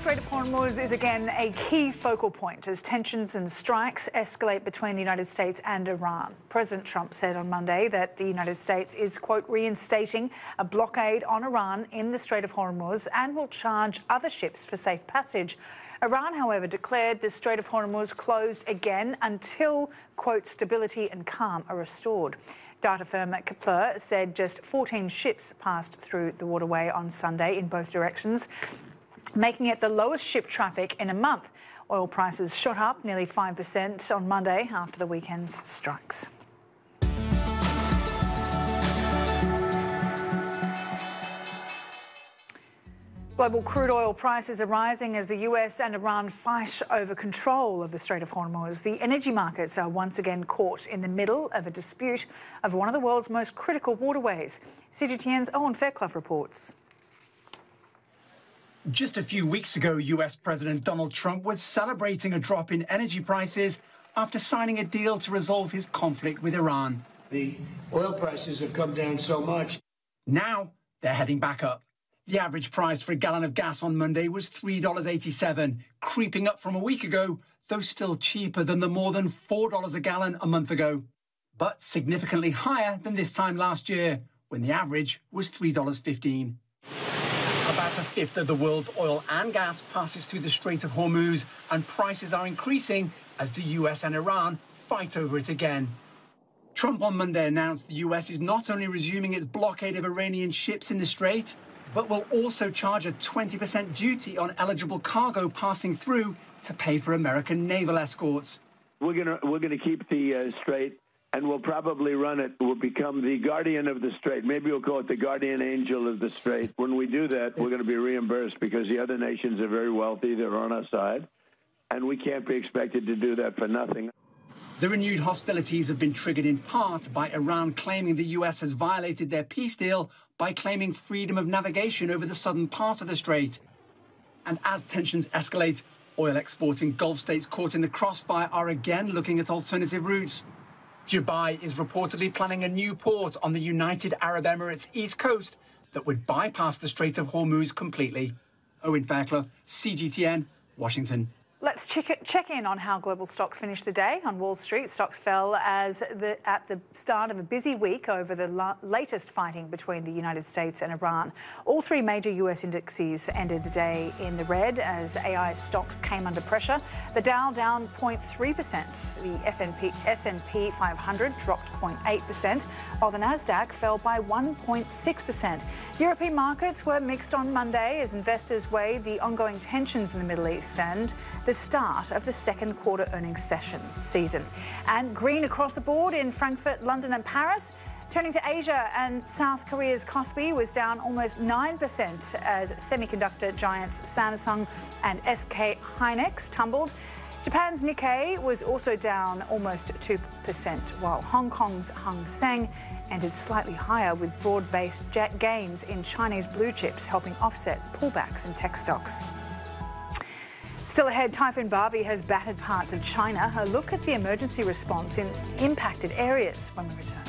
Strait of Hormuz is again a key focal point as tensions and strikes escalate between the United States and Iran. President Trump said on Monday that the United States is, quote, reinstating a blockade on Iran in the Strait of Hormuz and will charge other ships for safe passage. Iran, however, declared the Strait of Hormuz closed again until, quote, stability and calm are restored. Data firm Kepler said just 14 ships passed through the waterway on Sunday in both directions, making it the lowest ship traffic in a month. Oil prices shot up nearly 5% on Monday after the weekend's strikes. Global crude oil prices are rising as the US and Iran fight over control of the Strait of Hormuz. The energy markets are once again caught in the middle of a dispute over one of the world's most critical waterways. CGTN's Owen Fairclough reports. Just a few weeks ago, US President Donald Trump was celebrating a drop in energy prices after signing a deal to resolve his conflict with Iran. The oil prices have come down so much. Now they're heading back up. The average price for a gallon of gas on Monday was $3.87, creeping up from a week ago, though still cheaper than the more than $4 a gallon a month ago, but significantly higher than this time last year, when the average was $3.15. About a fifth of the world's oil and gas passes through the Strait of Hormuz, and prices are increasing as the US and Iran fight over it again. Trump on Monday announced the US is not only resuming its blockade of Iranian ships in the strait, but will also charge a 20% duty on eligible cargo passing through to pay for American naval escorts. We're gonna keep the strait, and we'll probably run it. We'll become the guardian of the strait. Maybe we'll call it the guardian angel of the strait. When we do that, we're going to be reimbursed because the other nations are very wealthy. They're on our side, and we can't be expected to do that for nothing. The renewed hostilities have been triggered in part by Iran claiming the US has violated their peace deal by claiming freedom of navigation over the southern part of the strait. And as tensions escalate, oil exporting Gulf states caught in the crossfire are again looking at alternative routes. Dubai is reportedly planning a new port on the United Arab Emirates east coast that would bypass the Strait of Hormuz completely. Owen Fairclough, CGTN, Washington. Let's check in on how global stocks finished the day. On Wall Street, stocks fell at the start of a busy week over the latest fighting between the United States and Iran. All three major US indexes ended the day in the red as AI stocks came under pressure. The Dow down 0.3%. The S&P 500 dropped 0.8%, while the Nasdaq fell by 1.6%. European markets were mixed on Monday as investors weighed the ongoing tensions in the Middle East and the start of the second quarter earnings season. And green across the board in Frankfurt, London and Paris. Turning to Asia, and South Korea's Kospi was down almost 9% as semiconductor giants Samsung and SK Hynix tumbled. Japan's Nikkei was also down almost 2%, while Hong Kong's Hang Seng ended slightly higher with broad-based gains in Chinese blue chips helping offset pullbacks in tech stocks. Still ahead, Typhoon Barbie has battered parts of China. A look at the emergency response in impacted areas when we return.